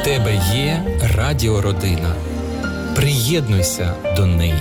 тебе є Радіо Родина. Приєднуйся до неї.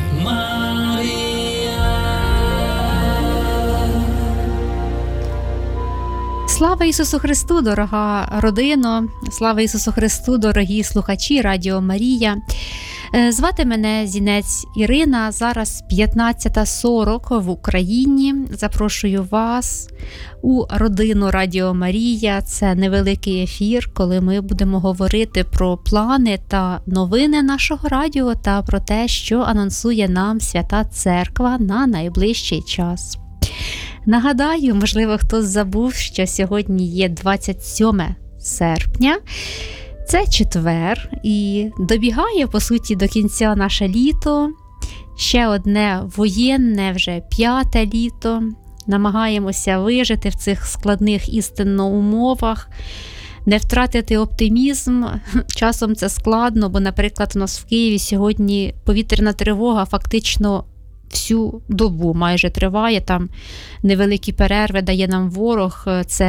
Слава Ісусу Христу, дорога родино! Слава Ісусу Христу, дорогі слухачі Радіо Марія! Звати мене Зінець Ірина, зараз 15:40 в Україні. Запрошую вас у родину Радіо Марія. Це невеликий ефір, коли ми будемо говорити про плани та новини нашого радіо та про те, що анонсує нам Свята Церква на найближчий час. Нагадаю, можливо, хтось забув, що сьогодні є 27 серпня. Це четвер і добігає, по суті, до кінця наше літо. Ще одне воєнне, вже 5-те літо. Намагаємося вижити в цих складних істинно умовах, не втратити оптимізм. Часом це складно, бо, наприклад, у нас в Києві сьогодні повітряна тривога фактично всю добу майже триває, там невеликі перерви дає нам ворог.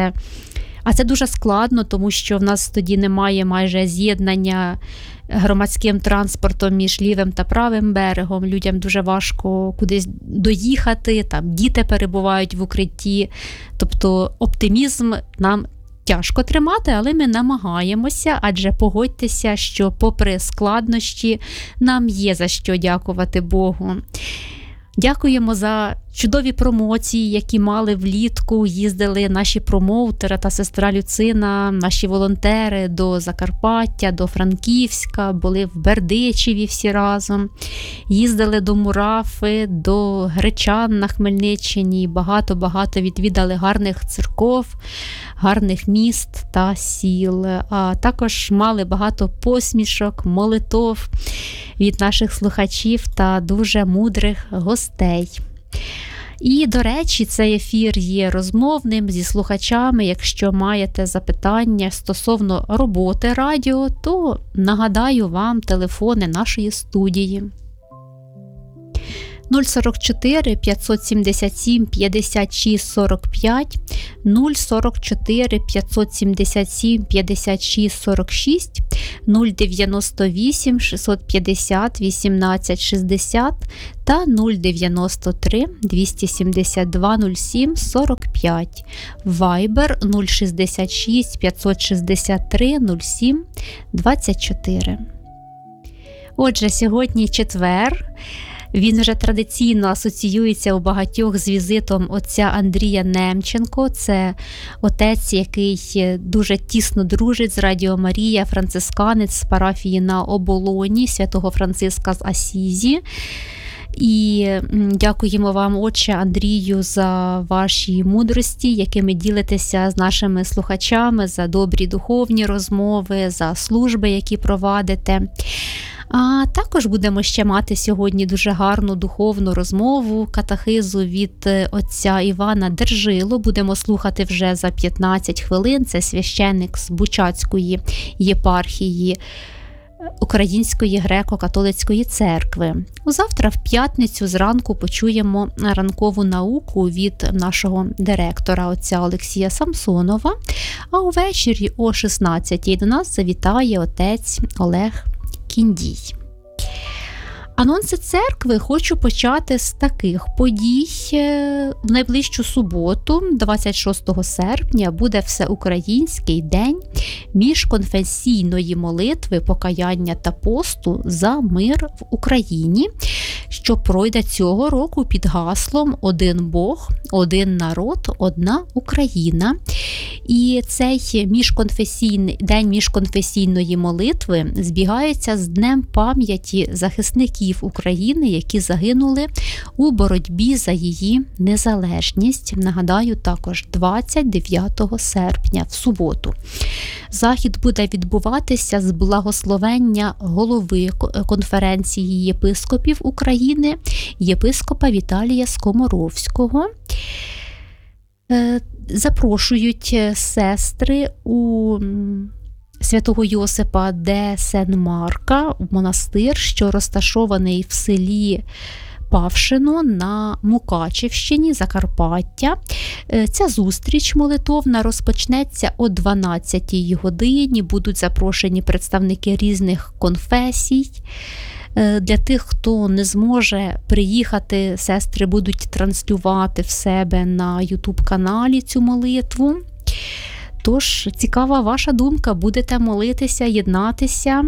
А це дуже складно, тому що в нас тоді немає майже з'єднання громадським транспортом між лівим та правим берегом. Людям дуже важко кудись доїхати, там діти перебувають в укритті. Тобто оптимізм нам тяжко тримати, але ми намагаємося, адже погодьтеся, що попри складнощі нам є за що дякувати Богу. Дякуємо за чудові промоції, які мали влітку. Їздили наші промоутери та сестра Люцина, наші волонтери до Закарпаття, до Франківська, були в Бердичеві всі разом. Їздили до Мурафи, до Гречан на Хмельниччині. Багато відвідали гарних церков, гарних міст та сіл. А також мали багато посмішок, молитов від наших слухачів та дуже мудрих гостей. І, до речі, цей ефір є розмовним зі слухачами. Якщо маєте запитання стосовно роботи радіо, то нагадаю вам телефони нашої студії. 044 577 56 45, 044 577 56 46, 098 650 18 60 та 093 272 07 45, Viber 066 563 07 24. Отже, сьогодні четвер. Він вже традиційно асоціюється у багатьох з візитом отця Андрія Немченко. Це отець, який дуже тісно дружить з Радіо Марія, францисканець з парафії на Оболоні святого Франциска з Асізі. І дякуємо вам, отче Андрію, за ваші мудрості, якими ділитеся з нашими слухачами, за добрі духовні розмови, за служби, які провадите. А також будемо ще мати сьогодні дуже гарну духовну розмову, катехизу від отця Івана Держило. Будемо слухати вже за 15 хвилин. Це священник з Бучацької єпархії Української греко-католицької церкви. Завтра, в п'ятницю, зранку почуємо ранкову науку від нашого директора, отця Олексія Самсонова. А увечері о 16-й до нас завітає отець Олег Кіндій. Анонси церкви хочу почати з таких подій. В найближчу суботу, 26 серпня, буде Всеукраїнський день міжконфесійної молитви, покаяння та посту за мир в Україні, що пройде цього року під гаслом «Один Бог, один народ, одна Україна». І цей день міжконфесійної молитви збігається з Днем пам'яті захисників України, які загинули у боротьбі за її незалежність. Нагадаю, також 29 серпня, в суботу. Захід буде відбуватися з благословення голови конференції єпископів України, єпископа Віталія Скоморовського. Запрошують сестри у святого Йосипа де Сен-Марка в монастир, що розташований в селі Павшино на Мукачівщині, Закарпаття. Ця зустріч молитовна розпочнеться о 12-й годині. Будуть запрошені представники різних конфесій. Для тих, хто не зможе приїхати, сестри будуть транслювати в себе на YouTube-каналі цю молитву. Тож, цікава ваша думка, будете молитися, єднатися,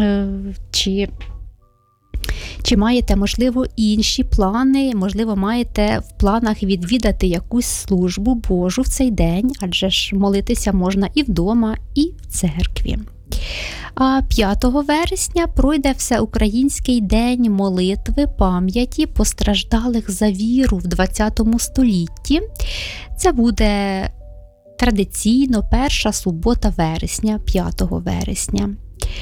чи маєте, можливо, інші плани, можливо, маєте в планах відвідати якусь службу Божу в цей день, адже ж молитися можна і вдома, і в церкві. А 5 вересня пройде Всеукраїнський день молитви пам'яті постраждалих за віру в ХХ столітті. Це буде традиційно перша субота вересня, 5 вересня.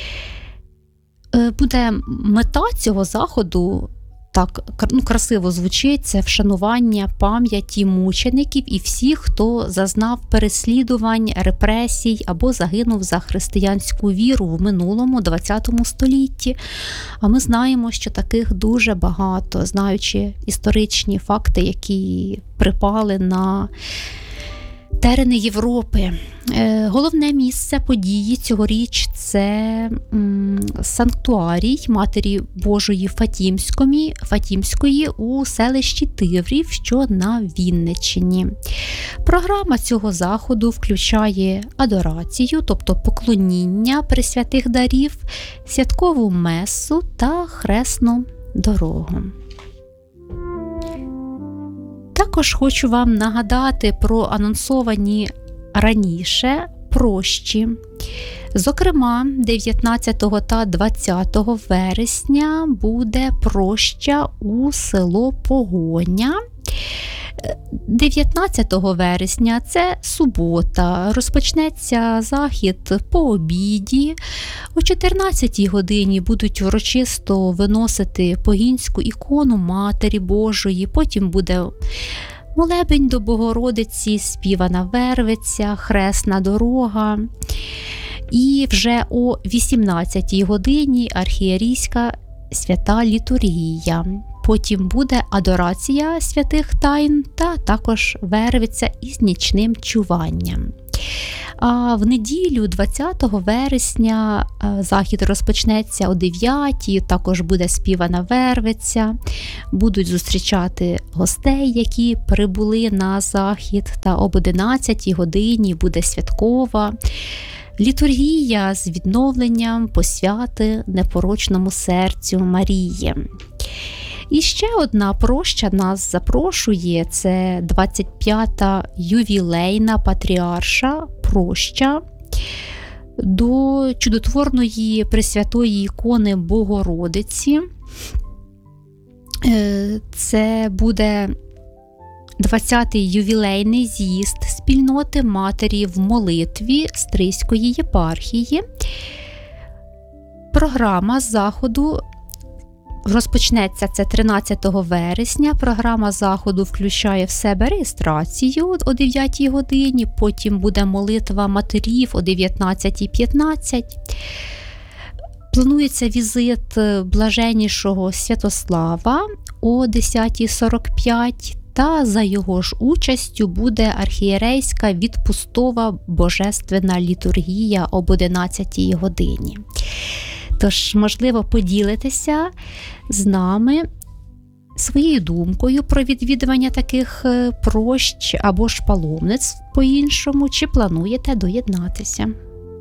Буде мета цього заходу, так красиво звучить, це вшанування пам'яті мучеників і всіх, хто зазнав переслідувань, репресій або загинув за християнську віру в минулому ХХ столітті. А ми знаємо, що таких дуже багато, знаючи історичні факти, які припали на терени Європи. Головне місце події цьогоріч – це санктуарій Матері Божої Фатімської у селищі Тиврів, що на Вінниччині. Програма цього заходу включає адорацію, тобто поклоніння пресвятих дарів, святкову месу та хресну дорогу. Також хочу вам нагадати про анонсовані раніше прощі. Зокрема, 19 та 20 вересня буде проща у село Погоня. 19 вересня – це субота, розпочнеться захід по обіді. О 14 годині будуть урочисто виносити погінську ікону Матері Божої, потім буде молебень до Богородиці, співана вервиця, хресна дорога. І вже о 18 годині архієрейська свята літургія. Потім буде адорація святих тайн та також вервиця із нічним чуванням. А в неділю, 20 вересня, захід розпочнеться о 9-й, також буде співана вервиця, будуть зустрічати гостей, які прибули на захід, та об 11 годині буде святкова літургія з відновленням посвяти непорочному серцю Марії. І ще одна проща нас запрошує, це 25-та ювілейна патріарша проща до чудотворної пресвятої ікони Богородиці. Це буде 20-й ювілейний з'їзд спільноти Матері в молитві Стрийської єпархії. Програма заходу розпочнеться це 13 вересня. Програма заходу включає в себе реєстрацію о 9 годині, потім буде молитва матерів о 19:15. Планується візит блаженнішого Святослава о 10:45, та за його ж участю буде архієрейська відпустова божественна літургія об 11 годині. Тож, можливо, поділитися з нами своєю думкою про відвідування таких прощ або ж паломництв по-іншому, чи плануєте доєднатися.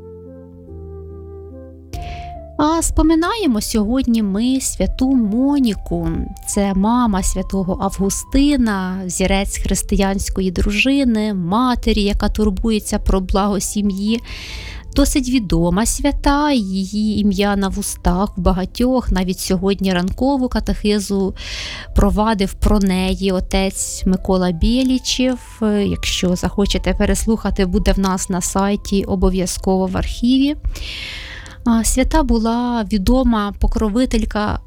А споминаємо сьогодні ми святу Моніку. Це мама святого Августина, взірець християнської дружини, матері, яка турбується про благо сім'ї. Досить відома свята, її ім'я на вустах у багатьох. Навіть сьогодні ранкову катехизу провадив про неї отець Микола Бєлічев. Якщо захочете переслухати, буде в нас на сайті, обов'язково в архіві. Свята була відома покровителька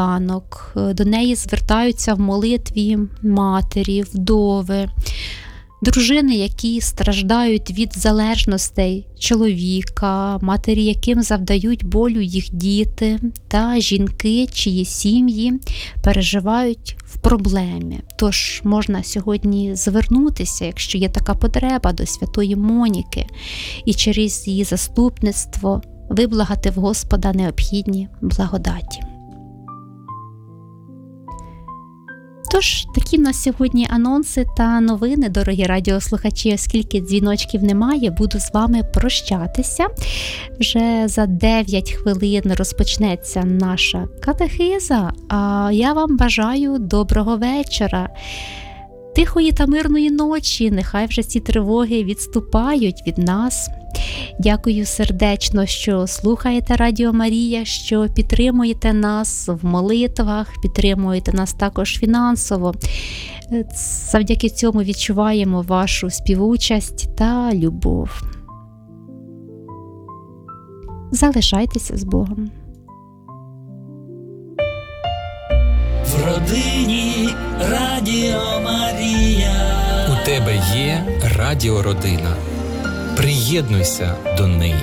християнок. До неї звертаються в молитві матері, вдови. дружини, які страждають від залежностей чоловіка, матері, яким завдають болю їх діти, та жінки, чиї сім'ї переживають в проблемі. Тож можна сьогодні звернутися, якщо є така потреба, до святої Моніки і через її заступництво виблагати в Господа необхідні благодаті. Тож, такі в нас сьогодні анонси та новини, дорогі радіослухачі. Оскільки дзвіночків немає, буду з вами прощатися. Вже за 9 хвилин розпочнеться наша катехиза, а я вам бажаю доброго вечора, тихої та мирної ночі. Нехай вже ці тривоги відступають від нас. Дякую сердечно, що слухаєте Радіо Марія, що підтримуєте нас в молитвах, підтримуєте нас також фінансово. Завдяки цьому відчуваємо вашу співучасть та любов. Залишайтеся з Богом. В родині Радіо Марія. У тебе є радіородина. Приєднуйся до неї.